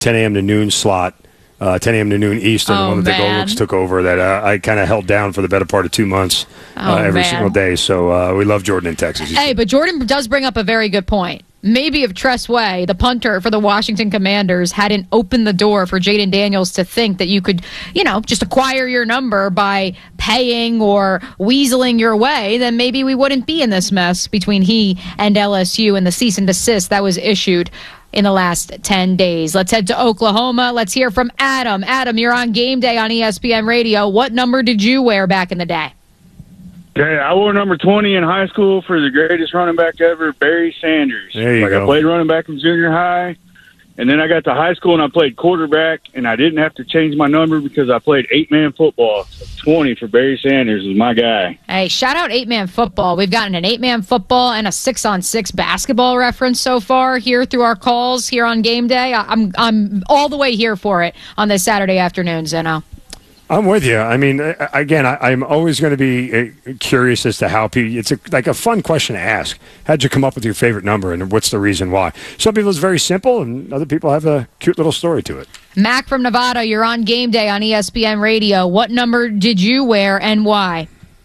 10 a.m. to noon slot, 10 a.m. to noon Eastern, the one that the Golics took over, that I kind of held down for the better part of 2 months every single day. So we love Jordan in Texas. Hey, but Jordan does bring up a very good point. Maybe if Tress Way, the punter for the Washington Commanders, hadn't opened the door for Jaden Daniels to think that you could, just acquire your number by paying or weaseling your way, then maybe we wouldn't be in this mess between he and LSU and the cease and desist that was issued in the last 10 days. Let's head to Oklahoma. Let's hear from Adam. Adam, you're on Game Day on ESPN Radio. What number did you wear back in the day? Okay, I wore number 20 in high school for the greatest running back ever, Barry Sanders. There you go. I played running back in junior high, and then I got to high school and I played quarterback, and I didn't have to change my number because I played 8-man football. So 20 for Barry Sanders is my guy. Hey, shout out 8-man football. We've gotten an 8-man football and a 6-on-6 basketball reference so far here through our calls here on Game Day. I'm all the way here for it on this Saturday afternoon, Zeno. I'm with you. I mean, again, I'm always going to be curious as to how people. It's like a fun question to ask. How'd you come up with your favorite number, and what's the reason why? Some people it's very simple, and other people have a cute little story to it. Mac from Nevada, you're on Game Day on ESPN Radio. What number did you wear and why?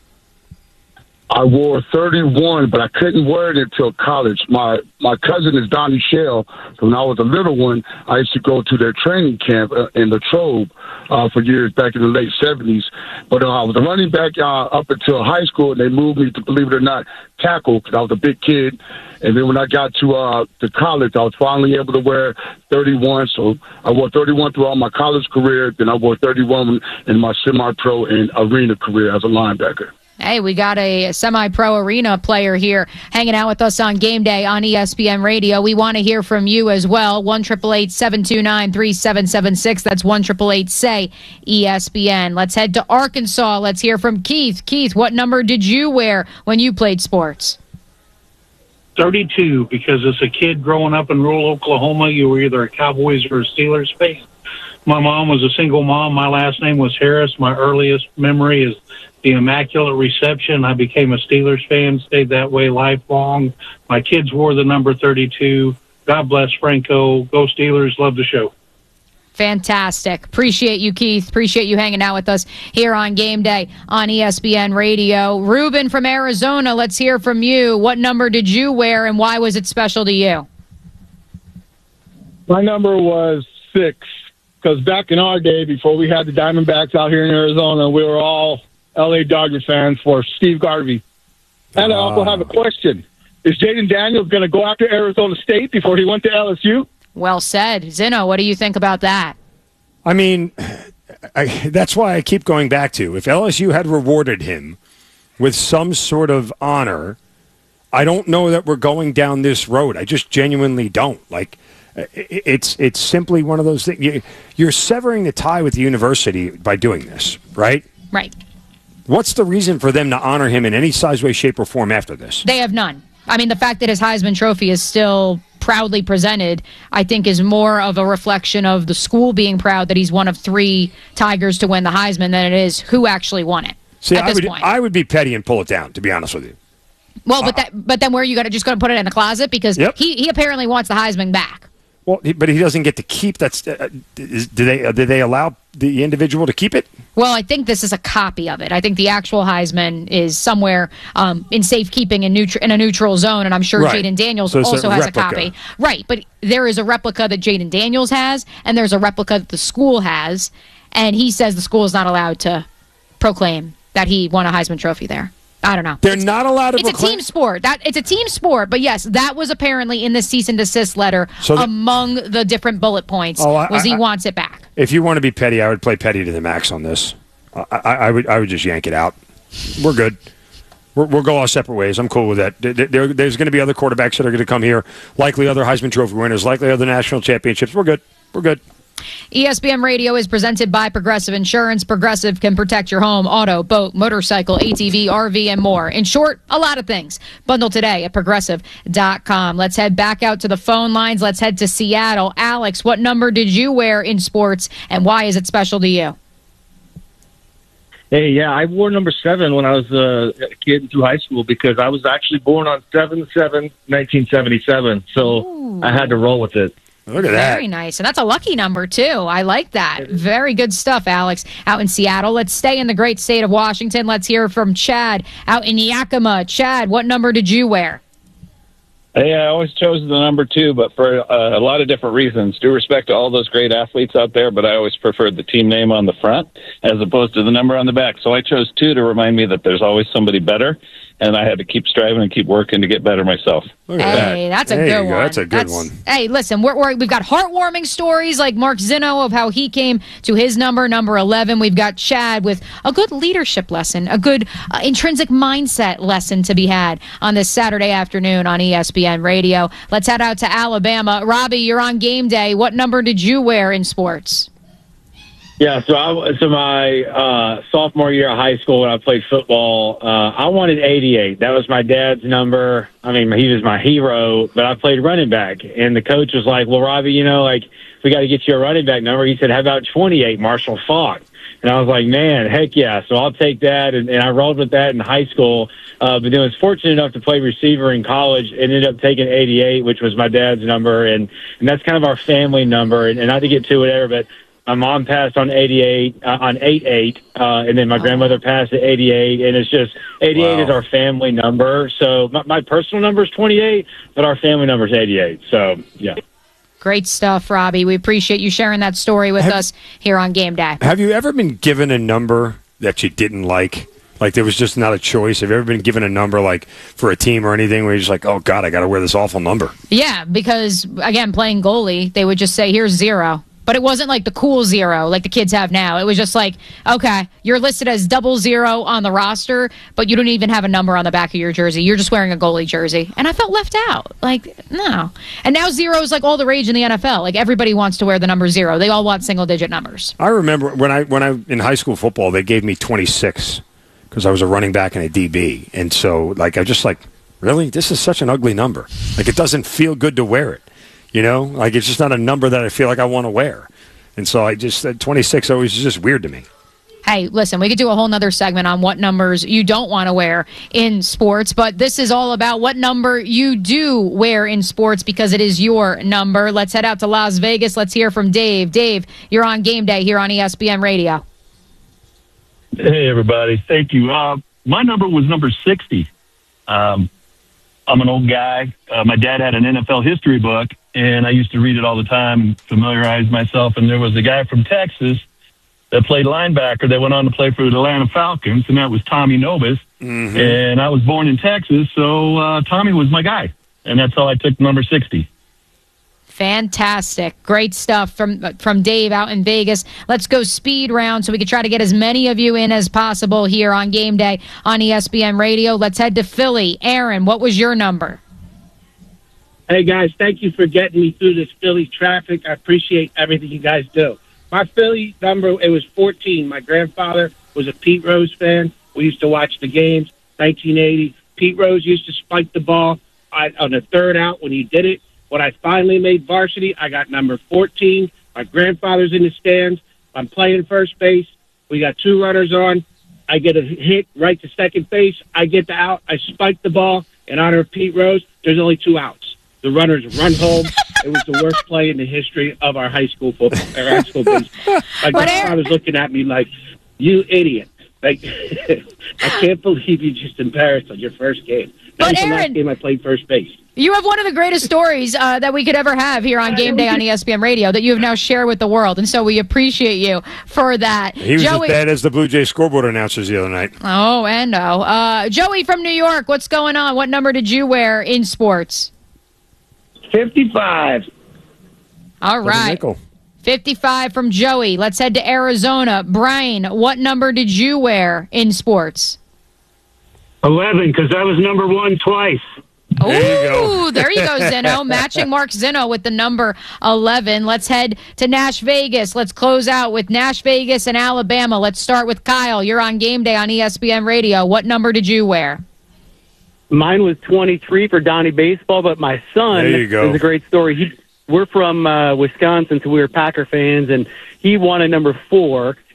I wore 31, but I couldn't wear it until college. My cousin is Donnie Shell. So when I was a little one, I used to go to their training camp in Latrobe for years back in the late 70s. But I was a running back up until high school, and they moved me to, believe it or not, tackle because I was a big kid. And then when I got to college, I was finally able to wear 31. So I wore 31 throughout my college career. Then I wore 31 in my semi-pro and arena career as a linebacker. Hey, we got a semi-pro arena player here hanging out with us on Game Day on ESPN Radio. We want to hear from you as well. 1-888-729-3776. That's 1-888-SAY-ESPN. Let's head to Arkansas. Let's hear from Keith. Keith, what number did you wear when you played sports? 32, because as a kid growing up in rural Oklahoma, you were either a Cowboys or a Steelers fan. My mom was a single mom. My last name was Harris. My earliest memory is the Immaculate Reception. I became a Steelers fan, stayed that way lifelong. My kids wore the number 32. God bless Franco. Go Steelers. Love the show. Fantastic. Appreciate you, Keith. Appreciate you hanging out with us here on Game Day on ESPN Radio. Ruben from Arizona, let's hear from you. What number did you wear and why was it special to you? My number was 6. Because back in our day, before we had the Diamondbacks out here in Arizona, we were all L.A. Dodger fans for Steve Garvey. And I also have a question. Is Jaden Daniels going to go after Arizona State before he went to LSU? Well said. Zeno, what do you think about that? I mean, that's why I keep going back to, if LSU had rewarded him with some sort of honor, I don't know that we're going down this road. I just genuinely don't. Like, it's simply one of those things. You're severing the tie with the university by doing this, right? Right. What's the reason for them to honor him in any size, way, shape, or form after this? They have none. I mean, the fact that his Heisman Trophy is still proudly presented, I think, is more of a reflection of the school being proud that he's one of 3 Tigers to win the Heisman than it is who actually won it. See, at this point. I would be petty and pull it down, to be honest with you. Well, but then where are you just going to put it in the closet? Because he apparently wants the Heisman back. Well, but he doesn't get to keep that. Do they allow the individual to keep it? Well, I think this is a copy of it. I think the actual Heisman is somewhere in safekeeping in a neutral zone, and I'm sure Jaden Daniels also has a copy. Right, but there is a replica that Jaden Daniels has, and there's a replica that the school has, and he says the school is not allowed to proclaim that he won a Heisman Trophy there. I don't know. They're not allowed to. It's a team sport. It's a team sport. But yes, that was apparently in the cease and desist letter among the different bullet points. He wants it back. If you want to be petty, I would play petty to the max on this. I would just yank it out. We're good. We'll go our separate ways. I'm cool with that. There's going to be other quarterbacks that are going to come here, likely other Heisman Trophy winners, likely other national championships. We're good. We're good. ESPN Radio is presented by Progressive Insurance. Progressive can protect your home, auto, boat, motorcycle, ATV, RV, and more. In short, a lot of things. Bundle today at Progressive.com. Let's head back out to the phone lines. Let's head to Seattle. Alex, what number did you wear in sports, and why is it special to you? Hey, yeah, I wore number 7 when I was a kid through high school because I was actually born on 7/7/1977, so I had to roll with it. Look at that. Very nice. And that's a lucky number, too. I like that. Very good stuff, Alex, out in Seattle. Let's stay in the great state of Washington. Let's hear from Chad out in Yakima. Chad, what number did you wear? Hey, I always chose the number 2, but for a lot of different reasons. Due respect to all those great athletes out there, but I always preferred the team name on the front as opposed to the number on the back. So I chose 2 to remind me that there's always somebody better, and I had to keep striving and keep working to get better myself. Look at that. That's a There good you go. one. That's a good one. Hey, listen, we've got heartwarming stories like Mark Zinno of how he came to his number 11. We've got Chad with a good leadership lesson, a good intrinsic mindset lesson to be had on this Saturday afternoon on ESPN Radio. Let's head out to Alabama. Robbie, you're on game day. What number did you wear in sports? Yeah, so my sophomore year of high school when I played football, I wanted 88. That was my dad's number. I mean, he was my hero, but I played running back. And the coach was like, well, Robbie, we got to get you a running back number. He said, how about 28, Marshall Faulk? And I was like, man, heck yeah. So I'll take that. And I rolled with that in high school. But then I was fortunate enough to play receiver in college and ended up taking 88, which was my dad's number. And that's kind of our family number. And not to get to whatever, but my mom passed on 88, on 88, and then my grandmother passed at 88, and it's just 88 is our family number. So my personal number is 28, but our family number is 88. So, yeah. Great stuff, Robbie. We appreciate you sharing that story with us here on Game Day. Have you ever been given a number that you didn't like? Like there was just not a choice? Have you ever been given a number like for a team or anything where you're just like, oh, God, I got to wear this awful number? Yeah, because, again, playing goalie, they would just say, here's 0. But it wasn't like the cool 0 like the kids have now. It was just like, okay, you're listed as 00 on the roster, but you don't even have a number on the back of your jersey. You're just wearing a goalie jersey. And I felt left out. Like, no. And now 0 is like all the rage in the NFL. Like everybody wants to wear the number 0. They all want single-digit numbers. I remember when I in high school football, they gave me 26 because I was a running back and a DB. And so, like, I just like, really? This is such an ugly number. Like, it doesn't feel good to wear it. You know, like it's just not a number that I feel like I want to wear. And so 26 always is just weird to me. Hey, listen, we could do a whole nother segment on what numbers you don't want to wear in sports, but this is all about what number you do wear in sports because it is your number. Let's head out to Las Vegas. Let's hear from Dave. Dave, you're on Game Day here on ESPN Radio. Hey, everybody. Thank you. My number was number 60. I'm an old guy. My dad had an NFL history book, and I used to read it all the time and familiarize myself. And there was a guy from Texas that played linebacker that went on to play for the Atlanta Falcons, and that was Tommy Nobis. Mm-hmm. And I was born in Texas, so Tommy was my guy. And that's how I took number 60. Fantastic. Great stuff from Dave out in Vegas. Let's go speed round so we can try to get as many of you in as possible here on Game Day on ESPN Radio. Let's head to Philly. Aaron, what was your number? Hey, guys, thank you for getting me through this Philly traffic. I appreciate everything you guys do. My Philly number, it was 14. My grandfather was a Pete Rose fan. We used to watch the games, 1980. Pete Rose used to spike the ball on the third out when he did it. When I finally made varsity, I got number 14. My grandfather's in the stands. I'm playing first base. We got 2 runners on. I get a hit right to second base. I get the out. I spike the ball. In honor of Pete Rose, there's only 2 outs. The runners run home. It was the worst play in the history of our high school football, our high school baseball. My grandfather was looking at me like, you idiot. Like, I can't believe you just embarrassed on your first game. That was the last game I played first base. You have one of the greatest stories that we could ever have here on Game Day on ESPN Radio that you have now shared with the world, and so we appreciate you for that. He was as bad as the Blue Jays scoreboard announcers the other night. Oh, and no. Joey from New York, what's going on? What number did you wear in sports? 55. All right. 55 from Joey. Let's head to Arizona. Brian, what number did you wear in sports? 11, because I was number 1 twice. Ooh, there you go, Zinno. Matching Mark Zinno with the number 11. Let's head to Nash Vegas. Let's close out with Nash Vegas and Alabama. Let's start with Kyle. You're on Game Day on ESPN Radio. What number did you wear? Mine was 23 for Donnie Baseball, but my son is a great story. We're from Wisconsin, so we were Packer fans, and he wanted number 4.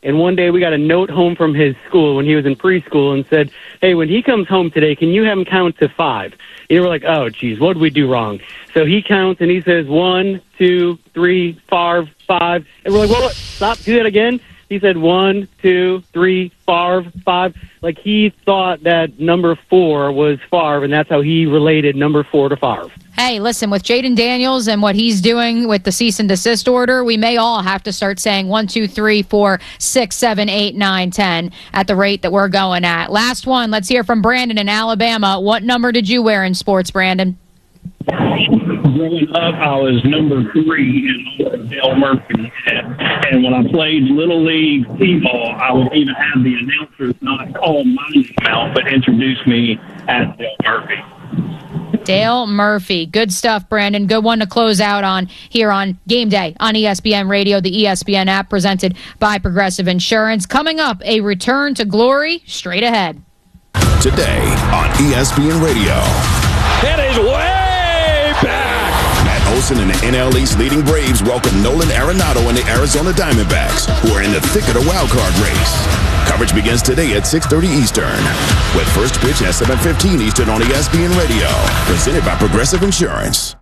And one day we got a note home from his school when he was in preschool and said, hey, when he comes home today, can you have him count to 5? And we're like, oh, geez, what did we do wrong? So he counts and he says 1, 2, 3, 5. And we're like, what? Stop, do that again. He said 1, 2, 3, 5. Like he thought that number 4 was Favre, and that's how he related number 4 to Favre. Hey, listen, with Jayden Daniels and what he's doing with the cease and desist order, we may all have to start saying 1, 2, 3, 4, 6, 7, 8, 9, 10 at the rate that we're going at. Last one, let's hear from Brandon in Alabama. What number did you wear in sports, Brandon? Growing up, I was number 3 in Dale Murphy. And when I played Little League T-ball, I would even have the announcers not call my name out, but introduce me as Dale Murphy. Dale Murphy. Good stuff, Brandon. Good one to close out on here on Game Day on ESPN Radio, the ESPN app presented by Progressive Insurance. Coming up, a return to glory straight ahead. Today on ESPN Radio. It is way back. Matt Olson and the NL East leading Braves welcome Nolan Arenado and the Arizona Diamondbacks, who are in the thick of the wild card race. Coverage begins today at 6:30 Eastern, with first pitch at 7:15 Eastern on ESPN Radio, presented by Progressive Insurance.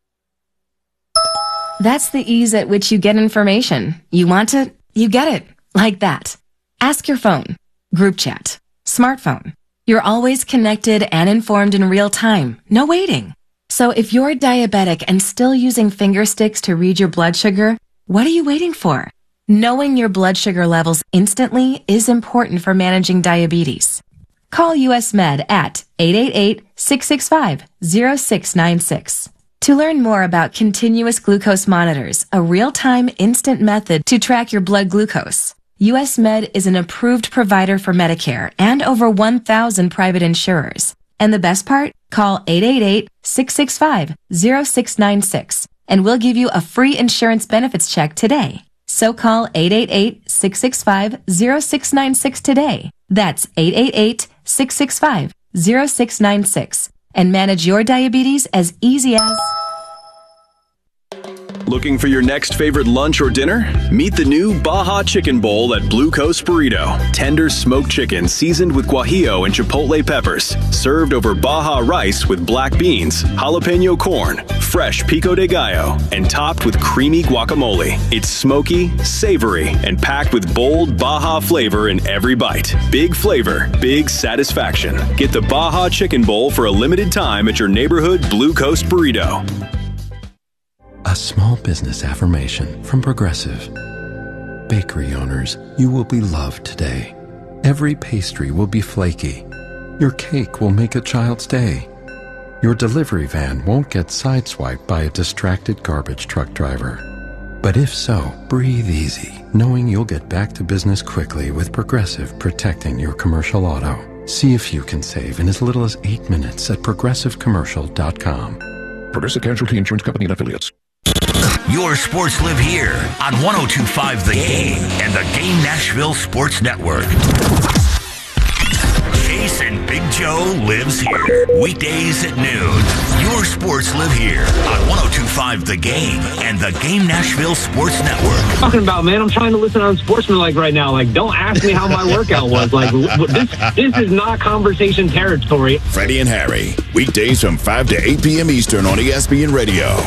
That's the ease at which you get information. You want it, you get it, like that. Ask your phone, group chat, smartphone. You're always connected and informed in real time. No waiting. So if you're diabetic and still using finger sticks to read your blood sugar, what are you waiting for? Knowing your blood sugar levels instantly is important for managing diabetes. Call US Med at 888-665-0696. To learn more about continuous glucose monitors, a real-time instant method to track your blood glucose. US Med is an approved provider for Medicare and over 1,000 private insurers. And the best part? Call 888-665-0696 and we'll give you a free insurance benefits check today. So call 888-665-0696 today. That's 888-665-0696 and manage your diabetes as easy as... Looking for your next favorite lunch or dinner? Meet the new Baja Chicken Bowl at Blue Coast Burrito. Tender smoked chicken seasoned with guajillo and chipotle peppers. Served over Baja rice with black beans, jalapeno corn, fresh pico de gallo, and topped with creamy guacamole. It's smoky, savory, and packed with bold Baja flavor in every bite. Big flavor, big satisfaction. Get the Baja Chicken Bowl for a limited time at your neighborhood Blue Coast Burrito. A small business affirmation from Progressive. Bakery owners, you will be loved today. Every pastry will be flaky. Your cake will make a child's day. Your delivery van won't get sideswiped by a distracted garbage truck driver. But if so, breathe easy, knowing you'll get back to business quickly with Progressive protecting your commercial auto. See if you can save in as little as 8 minutes at progressivecommercial.com. Progressive Casualty Insurance Company and Affiliates. Your sports live here on 102.5 The Game and the Game Nashville Sports Network. Jason Big Joe lives here. Weekdays at noon. Your sports live here on 102.5 The Game and the Game Nashville Sports Network. Talking about, man, I'm trying to listen on Sportsmanlike right now. Like, don't ask me how my workout was. Like, this is not conversation territory. Freddie and Harry, weekdays from 5 to 8 p.m. Eastern on ESPN Radio.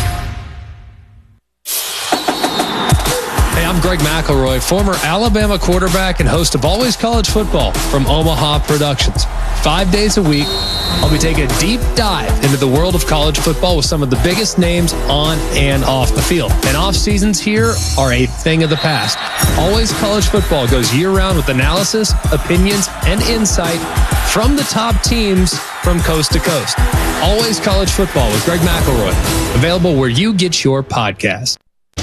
Hey, I'm Greg McElroy, former Alabama quarterback and host of Always College Football from Omaha Productions. 5 days a week, I'll be taking a deep dive into the world of college football with some of the biggest names on and off the field. And off seasons here are a thing of the past. Always College Football goes year-round with analysis, opinions, and insight from the top teams from coast to coast. Always College Football with Greg McElroy, available where you get your podcast.